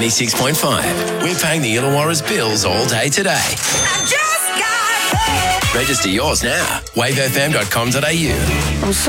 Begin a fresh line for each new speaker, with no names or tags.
96.5. We're paying the Illawarra's bills all day today.
I just got paid.
Register yours now. wavefm.com.au.
I'm so